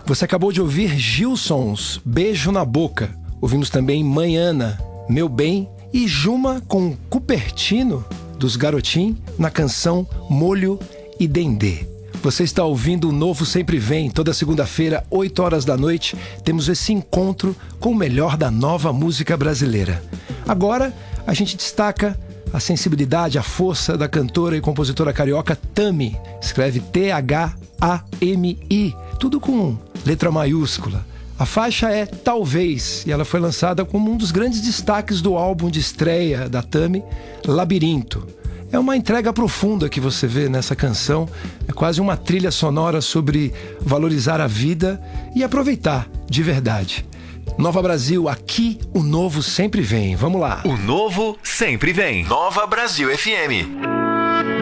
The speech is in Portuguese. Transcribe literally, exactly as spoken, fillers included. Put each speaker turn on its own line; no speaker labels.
Você acabou de ouvir Gilsons, Beijo na Boca. Ouvimos também Manhana, Meu Bem e Juma com Cupertino, dos Garotim, na canção Molho e Dendê. Você está ouvindo o Novo Sempre Vem. Toda segunda-feira, oito horas da noite, temos esse encontro com o melhor da nova música brasileira. Agora, a gente destaca a sensibilidade, a força da cantora e compositora carioca Tami. Escreve T H A M I, tudo com letra maiúscula. A faixa é Talvez, e ela foi lançada como um dos grandes destaques do álbum de estreia da Tami, Labirinto. É uma entrega profunda que você vê nessa canção, é quase uma trilha sonora sobre valorizar a vida e aproveitar de verdade. Nova Brasil, aqui o novo sempre vem. Vamos lá.
O novo sempre vem. Nova Brasil F M.